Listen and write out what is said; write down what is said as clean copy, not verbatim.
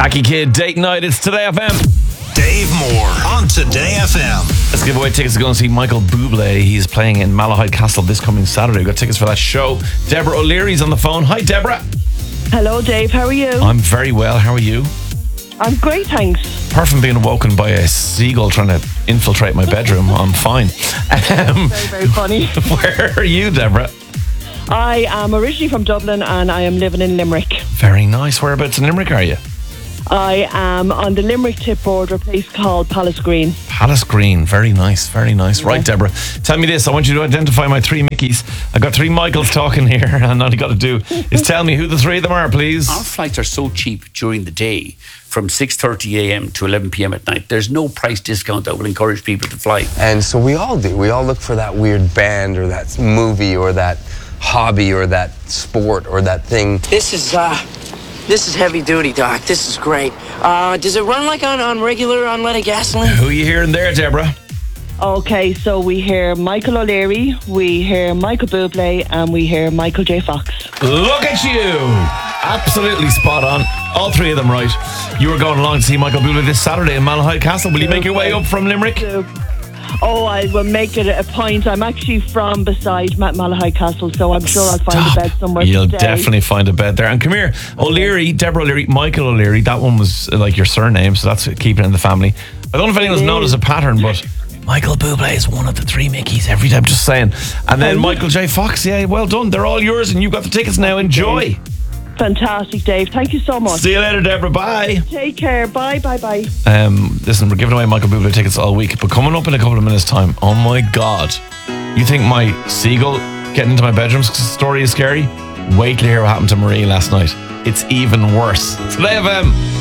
Tacky Kid, Date Night, it's Today FM. Dave Moore on Today FM. Let's give away tickets to go and see Michael Bublé. He's playing in Malahide Castle this coming Saturday. We've got tickets for that show. Deborah O'Leary's on the phone. Hi, Deborah. Hello, Dave. How are you? I'm very well. How are you? I'm great, thanks. Apart from being awoken by a seagull trying to infiltrate my bedroom, I'm fine. Very, very funny. Where are you, Deborah? I am originally from Dublin and I am living in Limerick. Very nice. Whereabouts in Limerick are you? I am on the Limerick tip border, a place called Palace Green. Palace Green. Very nice, very nice. Yeah. Right, Deborah. Tell me this. I want you to identify my three Mickeys. I've got three Michaels talking here, and all you got to do is tell me who the three of them are, please. Our flights are so cheap during the day, from 6:30 a.m. to 11 p.m. at night. There's no price discount that will encourage people to fly. And so we all do. We all look for that weird band or that movie or that hobby or that sport or that thing. This is heavy duty, Doc. This is great. Does it run like on regular unleaded gasoline? Who are you hearing there, Deborah? Okay, so we hear Michael O'Leary, we hear Michael Bublé, and we hear Michael J. Fox. Look at you! Absolutely spot on. All three of them right. You are going along to see Michael Bublé this Saturday in Malahide Castle. Will you make your way up from Limerick? Oh, I will make it a point. I'm actually from beside Malahide Castle, so I'm sure I'll find a bed somewhere. You'll today. definitely find a bed there. And come here, O'Leary, Deborah O'Leary, Michael O'Leary. That one was like your surname, so that's keeping it in the family. I don't know if anyone's noticed a pattern, but Michael Bublé is one of the three Mickeys every time, just saying. And then Michael J. Fox, yeah, well done. They're all yours, and you've got the tickets now. Enjoy. Fantastic, Dave. Thank you so much. See you later, Deborah. Bye. Take care. Bye, bye, bye. Listen, we're giving away Michael Bublé tickets all week, but coming up in a couple of minutes' time, oh my God. You think my seagull getting into my bedroom story is scary? Wait till you hear what happened to Marie last night. It's even worse. Today FM.